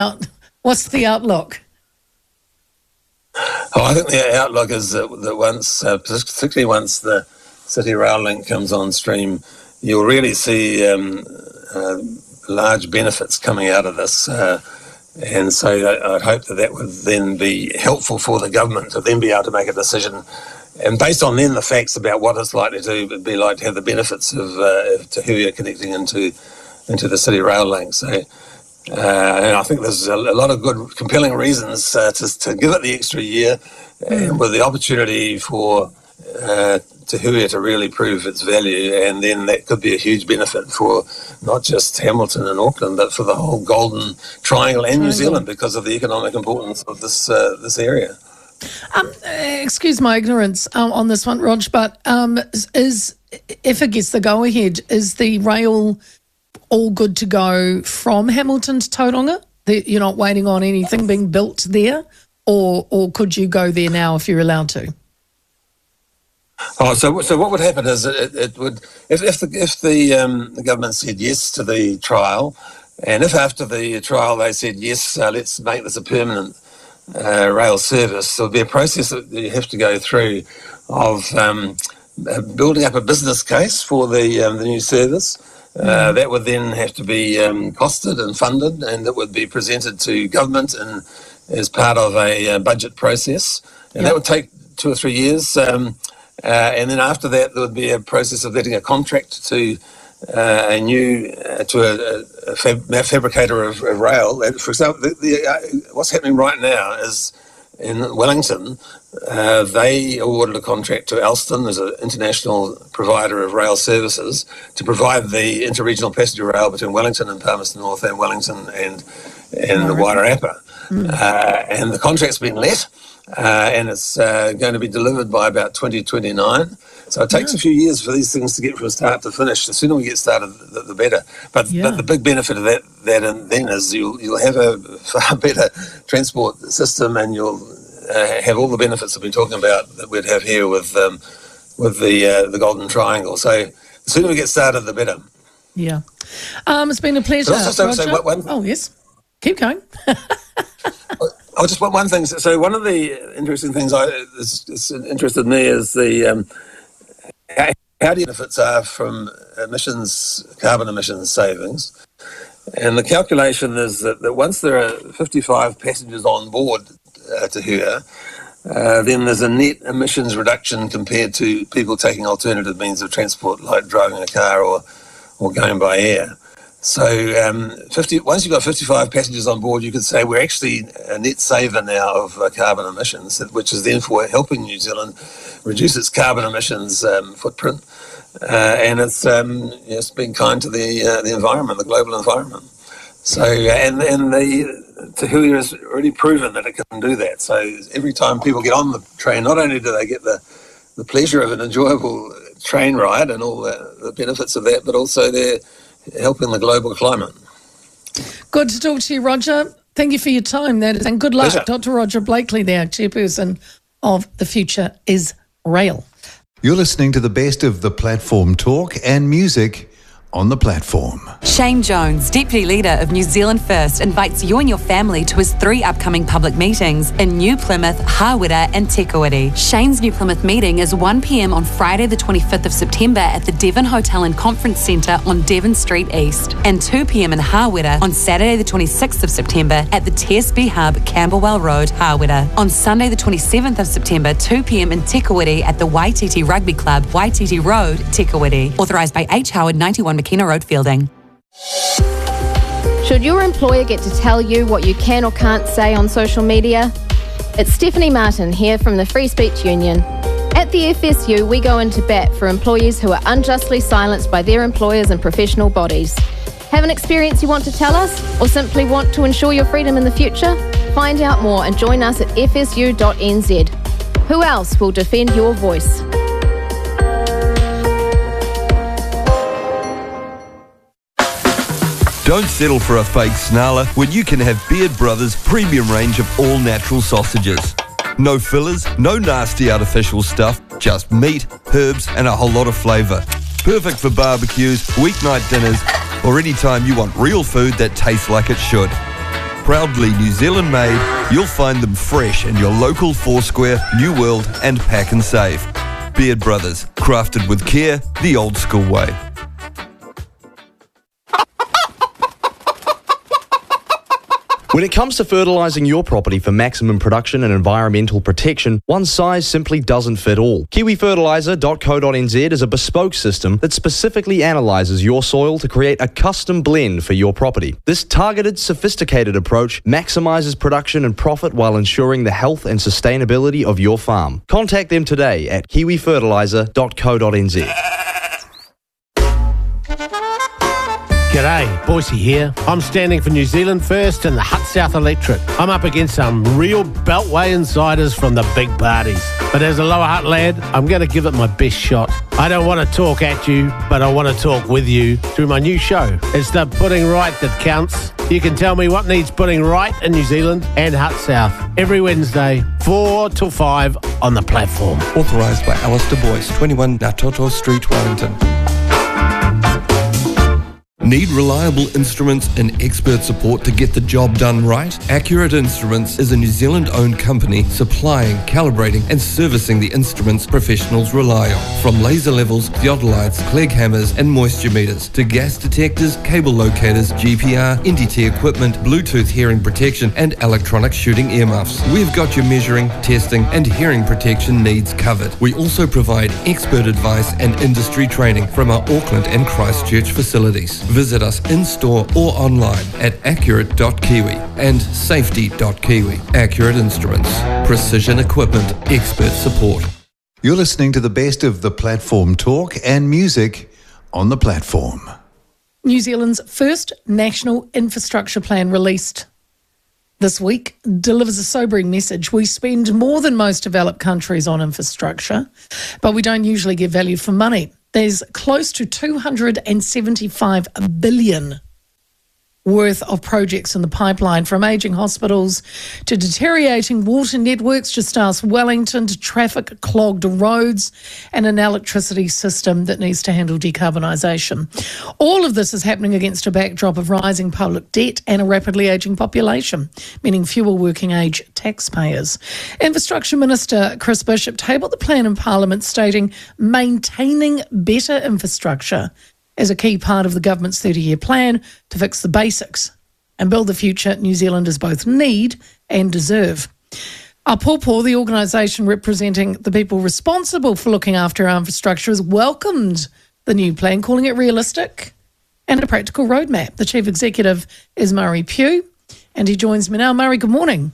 What's the outlook? Oh, I think the outlook is that once, particularly once the City Rail Link comes on stream, you'll really see large benefits coming out of this. And so I'd hope that would then be helpful for the government to then be able to make a decision. And based on then the facts about what it's likely to be like to have the benefits of Te Huia connecting into the City Rail Link. So, and I think there's a lot of good, compelling reasons to give it the extra year, and with the opportunity for Te Huia to really prove its value, and then that could be a huge benefit for not just Hamilton and Auckland, but for the whole Golden Triangle and New Zealand, because of the economic importance of this area. Excuse my ignorance on this one, Rog, but if it gets the go-ahead, is the rail all good to go from Hamilton to Tauranga? You're not waiting on anything being built there, or could you go there now if you're allowed to? Oh, so what would happen is it would, if the government said yes to the trial, and if after the trial they said yes, let's make this a permanent rail service, there'll be a process that you have to go through of building up a business case for the new service. That would then have to be costed and funded, and it would be presented to government and as part of a budget process, and that would take 2 or 3 years. And then after that, there would be a process of letting a contract to a fabricator of rail. For example, what's happening right now is in Wellington, they awarded a contract to Alstom as an international provider of rail services to provide the interregional passenger rail between Wellington and Palmerston North and Wellington and the Wairarapa. And the contract's been let. And it's going to be delivered by about 2029. So it takes a few years for these things to get from start to finish. The sooner we get started, the better. But the big benefit of that then is you'll have a far better transport system, and you'll have all the benefits that we're talking about that we'd have here with the Golden Triangle. So the sooner we get started, the better. Yeah. It's been a pleasure. Oh, yes. Keep going. Oh, just one thing. So one of the interesting things that's interested me is the how the benefits are from carbon emissions savings. And the calculation is that once there are 55 passengers on board Te Huia, then there's a net emissions reduction compared to people taking alternative means of transport, like driving a car or going by air. So once you've got 55 passengers on board, you could say we're actually a net saver now of carbon emissions, which is therefore helping New Zealand reduce its carbon emissions footprint. And it's been kind to the environment, the global environment. So, and the Te Huia has already proven that it can do that. So every time people get on the train, not only do they get the pleasure of an enjoyable train ride and all the benefits of that, but also they're helping the global climate. Good to talk to you, Roger. Thank you for your time, and good luck. Pleasure. Dr. Roger Blakely there, chairperson of The Future is Rail. You're listening to the best of the platform talk and music on the platform. Shane Jones, Deputy Leader of New Zealand First, invites you and your family to his 3 upcoming public meetings in New Plymouth, Hawera and Te Kuiti. Shane's New Plymouth meeting is 1 p.m. on Friday the 25th of September at the Devon Hotel and Conference Centre on Devon Street East, and 2 p.m. in Hawera on Saturday the 26th of September at the TSB Hub, Camberwell Road, Hawera. On Sunday the 27th of September, 2 p.m. in Te Kuiti at the Waititi Rugby Club, Waititi Road, Te Kuiti. Authorised by H. Howard, 91 McKenna Road, Fielding. Should your employer get to tell you what you can or can't say on social media? It's Stephanie Martin here from the Free Speech Union. At the FSU, we go into bat for employees who are unjustly silenced by their employers and professional bodies. Have an experience you want to tell us, or simply want to ensure your freedom in the future? Find out more and join us at fsu.nz. Who else will defend your voice? Don't settle for a fake snarler when you can have Beard Brothers' premium range of all-natural sausages. No fillers, no nasty artificial stuff, just meat, herbs and a whole lot of flavour. Perfect for barbecues, weeknight dinners or any time you want real food that tastes like it should. Proudly New Zealand made, you'll find them fresh in your local Foursquare, New World and Pack and Save. Beard Brothers, crafted with care, the old school way. When it comes to fertilising your property for maximum production and environmental protection, one size simply doesn't fit all. KiwiFertiliser.co.nz is a bespoke system that specifically analyses your soil to create a custom blend for your property. This targeted, sophisticated approach maximises production and profit while ensuring the health and sustainability of your farm. Contact them today at KiwiFertiliser.co.nz. G'day, Boise here. I'm standing for New Zealand First and the Hut South electorate. I'm up against some real Beltway insiders from the big parties. But as a Lower Hutt lad, I'm going to give it my best shot. I don't want to talk at you, but I want to talk with you through my new show. It's the Putting Right that counts. You can tell me what needs putting right in New Zealand and Hut South every Wednesday, 4 till 5 on the platform. Authorised by Alistair Boyce, 21 Ngātoto Street, Wellington. Need reliable instruments and expert support to get the job done right? Accurate Instruments is a New Zealand-owned company supplying, calibrating and servicing the instruments professionals rely on. From laser levels, theodolites, Clegg hammers and moisture meters to gas detectors, cable locators, GPR, NDT equipment, Bluetooth hearing protection and electronic shooting earmuffs. We've got your measuring, testing and hearing protection needs covered. We also provide expert advice and industry training from our Auckland and Christchurch facilities. Visit us in-store or online at accurate.kiwi and safety.kiwi. Accurate Instruments. Precision equipment. Expert support. You're listening to the best of the platform talk and music on the platform. New Zealand's first national infrastructure plan released this week delivers a sobering message. We spend more than most developed countries on infrastructure, but we don't usually get value for money. There's close to 275 billion worth of projects in the pipeline, from ageing hospitals to deteriorating water networks, just ask Wellington, to traffic clogged roads and an electricity system that needs to handle decarbonisation. All of this is happening against a backdrop of rising public debt and a rapidly ageing population, meaning fewer working age taxpayers. Infrastructure Minister Chris Bishop tabled the plan in Parliament, stating maintaining better infrastructure is a key part of the government's 30-year plan to fix the basics and build the future New Zealanders both need and deserve. Apopo, the organisation representing the people responsible for looking after our infrastructure, has welcomed the new plan, calling it realistic and a practical roadmap. The Chief Executive is Murray Pugh, and he joins me now. Murray, good morning.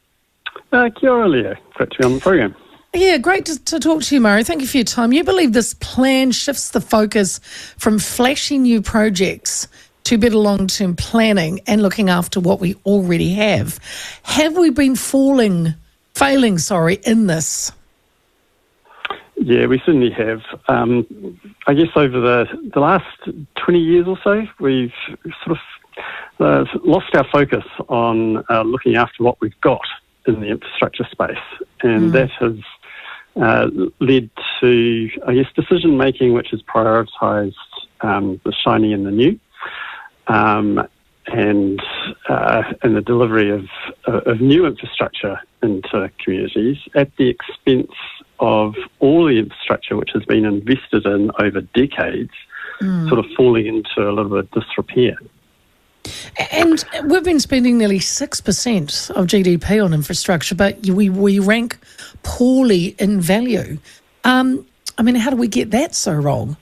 Kia ora, Leo. Great to be on the program. Yeah, great to talk to you, Murray. Thank you for your time. You believe this plan shifts the focus from flashy new projects to better long-term planning and looking after what we already have. Have we been failing in this? Yeah, we certainly have. I guess over the last 20 years or so, we've sort of lost our focus on looking after what we've got in the infrastructure space, and that has led to, I guess, decision-making which has prioritised the shiny and the new, and the delivery of new infrastructure into communities at the expense of all the infrastructure which has been invested in over decades, sort of falling into a little bit of disrepair. And we've been spending nearly 6% of GDP on infrastructure, but we rank poorly in value. I mean, how do we get that so wrong?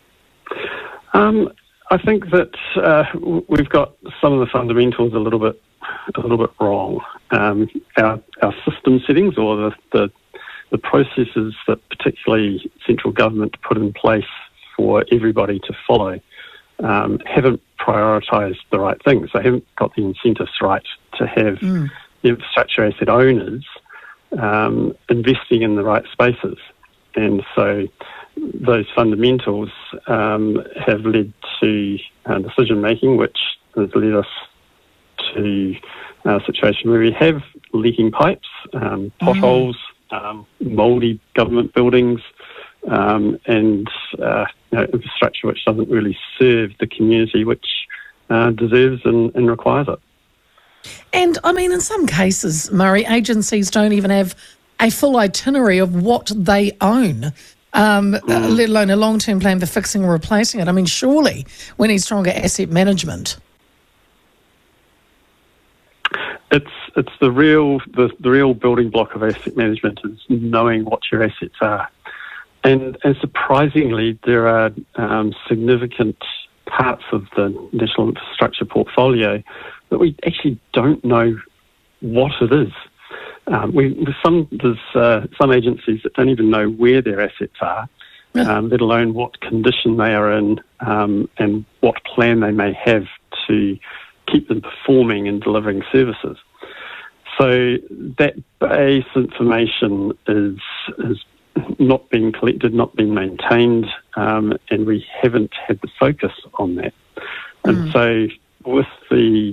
I think that we've got some of the fundamentals a little bit wrong. Our system settings, or the processes that particularly central government put in place for everybody to follow, haven't prioritised the right things. They haven't got the incentives right to have the infrastructure asset owners investing in the right spaces. And so those fundamentals have led to decision-making, which has led us to a situation where we have leaking pipes, potholes, mouldy government buildings, and infrastructure which doesn't really serve the community which deserves and requires it. And, I mean, in some cases, Murray, agencies don't even have a full itinerary of what they own, let alone a long-term plan for fixing or replacing it. I mean, surely we need stronger asset management. It's the real building block of asset management is knowing what your assets are. And surprisingly, there are significant parts of the national infrastructure portfolio that we actually don't know what it is. There's some agencies that don't even know where their assets are, let alone what condition they are in, and what plan they may have to keep them performing and delivering services. So that base information is not being collected, not being maintained, and we haven't had the focus on that. And so with the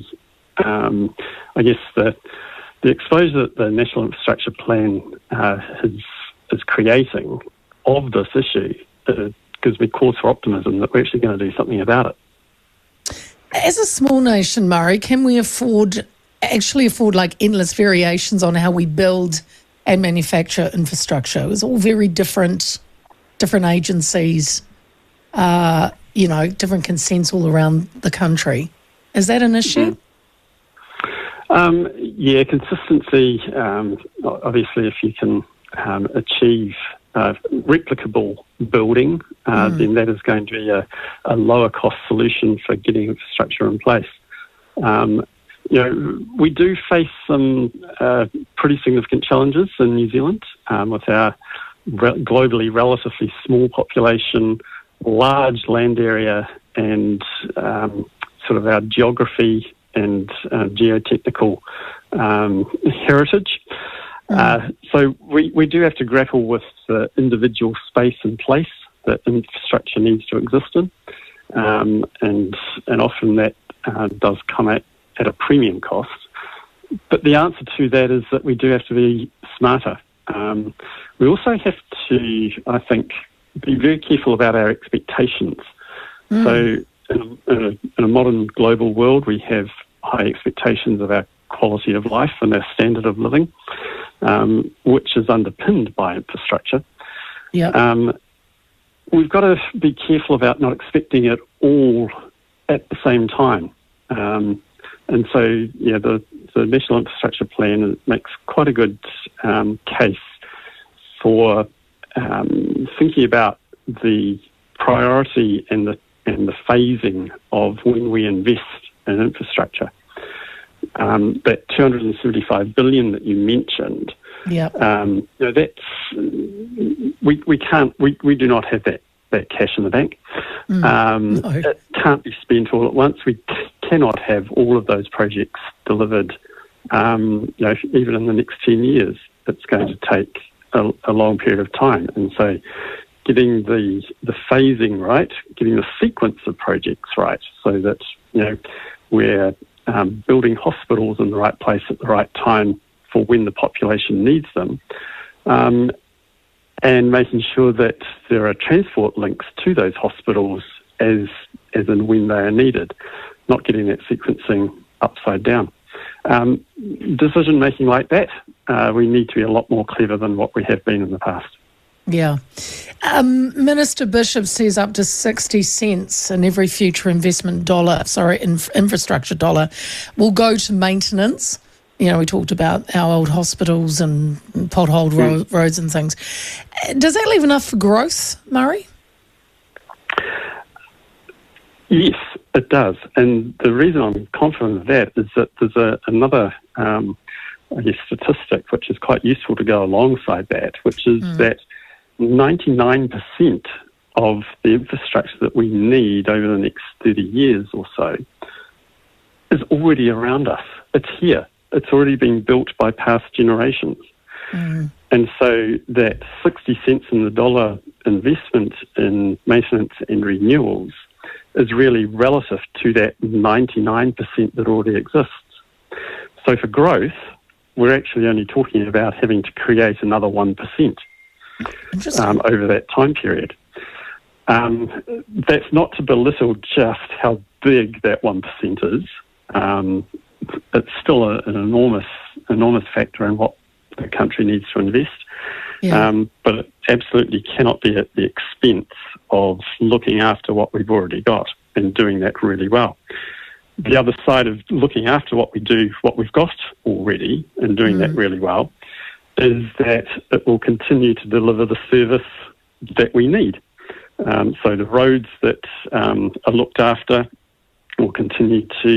exposure that the National Infrastructure Plan is creating of this issue, gives me cause for optimism that we're actually going to do something about it. As a small nation, Murray, can we afford like endless variations on how we build and manufacture infrastructure? It's all very different agencies, different consents all around the country. Is that an issue? Consistency, obviously, if you can achieve replicable building, then that is going to be a lower cost solution for getting infrastructure in place. We do face some pretty significant challenges in New Zealand with our globally relatively small population, large land area, and sort of our geography and geotechnical heritage. So we do have to grapple with the individual space and place that infrastructure needs to exist in, and often that does come at a premium cost. But the answer to that is that we do have to be smarter. We also have to, I think, be very careful about our expectations. So in a modern global world, we have high expectations of our quality of life and our standard of living, which is underpinned by infrastructure. We've got to be careful about not expecting it all at the same time. And so, the National Infrastructure Plan makes quite a good case for thinking about the priority and the phasing of when we invest in infrastructure. That $275 billion that you mentioned, that's we do not have that cash in the bank. No. It can't be spent all at once. We cannot have all of those projects delivered, even in the next 10 years. It's going to take a long period of time. And so getting the phasing right, getting the sequence of projects right, so that, we're building hospitals in the right place at the right time for when the population needs them, and making sure that there are transport links to those hospitals as and when they are needed, not getting that sequencing upside down. Decision making like that, we need to be a lot more clever than what we have been in the past. Yeah. Minister Bishop says up to 60 cents in every future infrastructure dollar will go to maintenance. We talked about our old hospitals and potholed roads and things. Does that leave enough for growth, Murray? Yes, it does. And the reason I'm confident of that is that there's another statistic which is quite useful to go alongside that, which is that 99% of the infrastructure that we need over the next 30 years or so is already around us. It's here. It's already been built by past generations. And so that 60 cents in the dollar investment in maintenance and renewals is really relative to that 99% that already exists. So for growth, we're actually only talking about having to create another 1%. Over that time period. That's not to belittle just how big that 1% is. it's still an enormous factor in what the country needs to invest. Yeah. But it absolutely cannot be at the expense of looking after what we've already got and doing that really well. The other side of looking after what we've got already and doing that really well, is that it will continue to deliver the service that we need. So the roads that are looked after will continue to